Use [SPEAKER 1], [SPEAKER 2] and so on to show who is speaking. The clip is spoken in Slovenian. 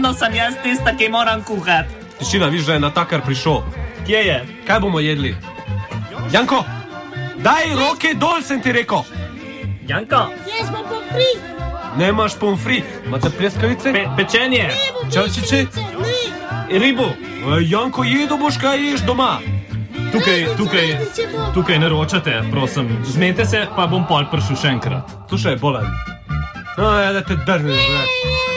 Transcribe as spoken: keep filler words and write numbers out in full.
[SPEAKER 1] Vedno sem jaz tista, ki moram kuhati.
[SPEAKER 2] Tišina, viš, da je natakar prišel.
[SPEAKER 1] Kje je?
[SPEAKER 2] Kaj bomo jedli? Janko, daj roke dol, sem ti rekel.
[SPEAKER 1] Janko?
[SPEAKER 3] Jaz bom pomfri.
[SPEAKER 2] Nemaš pomfri. Imate pleskavice?
[SPEAKER 1] Pe, pečenje?
[SPEAKER 3] Ne bom
[SPEAKER 2] Čalčiče?
[SPEAKER 3] Ne.
[SPEAKER 1] Ribu?
[SPEAKER 2] Janko, jedo boš, kaj ješ doma.
[SPEAKER 1] Tukaj, tukaj, tukaj ne ročate, prosim. Zmete se, pa bom pol prišel še enkrat.
[SPEAKER 2] Slušaj, bolan. No, ja, da te drneš, ne.